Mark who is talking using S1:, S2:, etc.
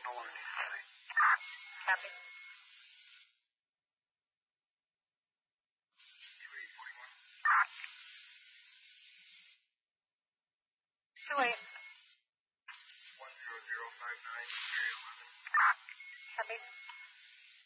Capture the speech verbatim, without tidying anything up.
S1: one necessary.
S2: Copy.
S1: three forty-one.
S2: Two eight.
S1: one zero zero five nine, area eleven.
S2: Copy.